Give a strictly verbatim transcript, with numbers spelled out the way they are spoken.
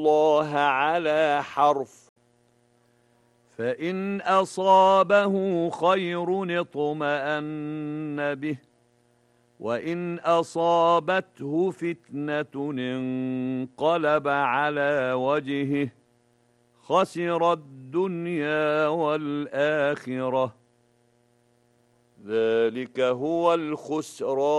الله على حرف، فإن أصابه خير اطمأن به، وإن أصابته فتنة انقلب على وجهه خسر الدنيا والآخرة. ذلك هو الخسران